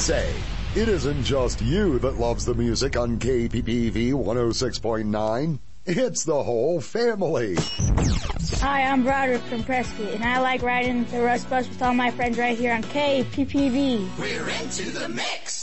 say, it isn't just you that loves the music on KPPV 106.9. It's the whole family. Hi, I'm Broderick from Prescott, and I like riding the Rush Bus with all my friends right here on KPPV. We're into the mix.